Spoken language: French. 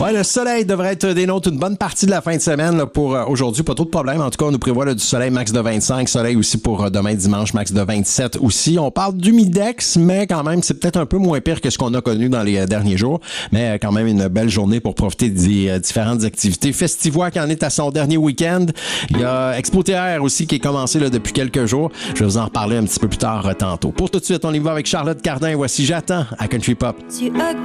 Ouais, le soleil devrait être des nôtres une bonne partie de la fin de semaine là, pour aujourd'hui. Pas trop de problèmes. En tout cas, on nous prévoit là, du soleil max de 25. Soleil aussi pour demain dimanche, max de 27 aussi. On parle d'humidex, mais quand même, c'est peut-être un peu moins pire que ce qu'on a connu dans les derniers jours. Mais quand même, une belle journée pour profiter des différentes activités. Festivois qui en est à son dernier week-end. Il y a Expo TR aussi qui est commencé là, depuis quelques jours. Je vais vous en reparler un petit peu plus tard tantôt. Pour tout de suite, on y va avec Charlotte Cardin. Voici J'attends à Country Pop.